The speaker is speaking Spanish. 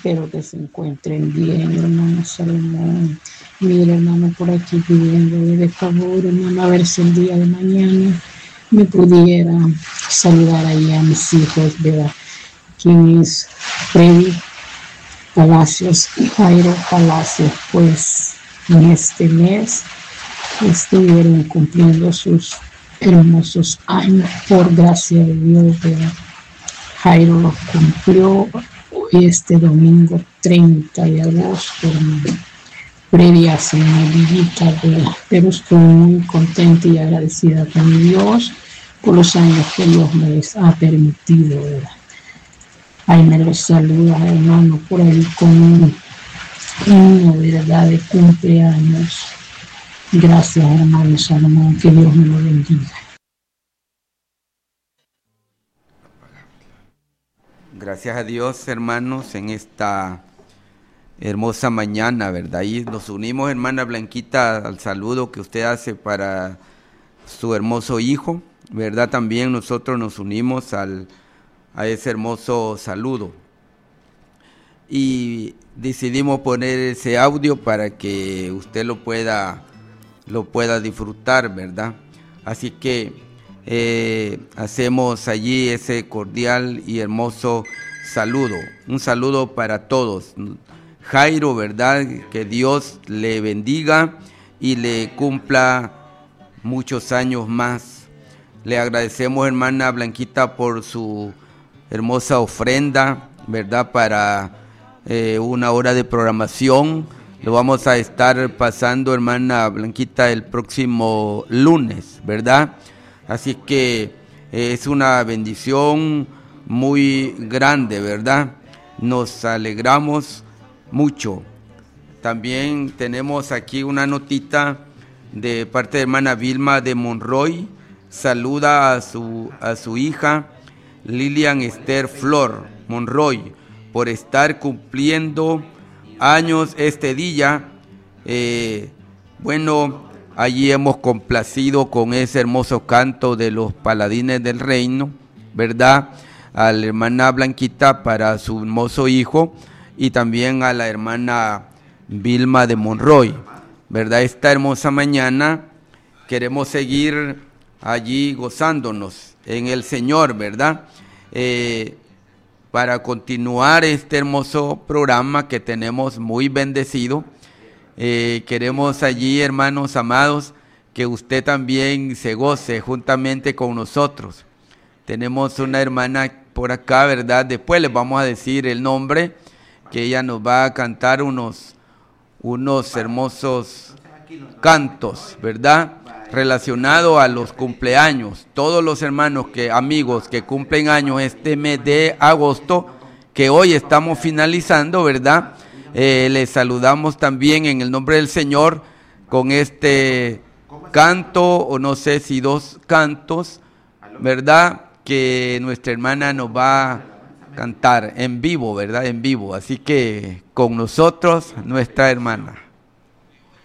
espero que se encuentren bien, hermano Salomón. Mira, hermano, por aquí pidiendo de favor, hermano, a ver si el día de mañana me pudiera saludar ahí a mis hijos, ¿verdad? Quien es Freddy Palacios y Jairo Palacios, pues en este mes estuvieron cumpliendo sus hermosos años por gracia de Dios, ¿verdad? Jairo los cumplió hoy este domingo 30 de agosto, hermano. Freddy hace una villita, ¿verdad? Pero estoy muy contenta y agradecida con mi Dios por los años que Dios me ha permitido, ¿verdad? Ahí me los saluda, hermano, por ahí con uno, ¿verdad?, de cumpleaños. Gracias, hermano Salomón, que Dios me lo bendiga. Gracias a Dios, hermanos, en esta hermosa mañana, ¿verdad? Y nos unimos, hermana Blanquita, al saludo que usted hace para su hermoso hijo, ¿verdad? También nosotros nos unimos a ese hermoso saludo. Y decidimos poner ese audio para que usted lo pueda disfrutar, ¿verdad? Así que hacemos allí ese cordial y hermoso saludo. Un saludo para todos. Jairo, ¿verdad? Que Dios le bendiga y le cumpla muchos años más. Le agradecemos, hermana Blanquita, por su hermosa ofrenda, ¿verdad? Para una hora de programación. Lo vamos a estar pasando, hermana Blanquita, el próximo lunes, ¿verdad? Así que es una bendición muy grande, ¿verdad? Nos alegramos mucho. También tenemos aquí una notita de parte de hermana Vilma de Monroy. Saluda a su hija Lilian Esther Flor Monroy por estar cumpliendo años este día. Bueno, allí hemos complacido con ese hermoso canto de los Paladines del Reino, ¿verdad? A la hermana Blanquita para su hermoso hijo y también a la hermana Vilma de Monroy, ¿verdad? Esta hermosa mañana queremos seguir allí gozándonos en el Señor, ¿verdad? Para continuar este hermoso programa que tenemos muy bendecido. Queremos allí, hermanos amados, que usted también se goce juntamente con nosotros. Tenemos una hermana por acá, ¿verdad? Después les vamos a decir el nombre, que ella nos va a cantar unos hermosos cantos, ¿verdad? Relacionado a los cumpleaños. Todos los hermanos amigos que cumplen años este mes de agosto, que hoy estamos finalizando, ¿verdad? Les saludamos también en el nombre del Señor con este canto, o no sé si 2 cantos, ¿verdad? Que nuestra hermana nos va a cantar en vivo, ¿verdad? En vivo. Así que con nosotros, nuestra hermana.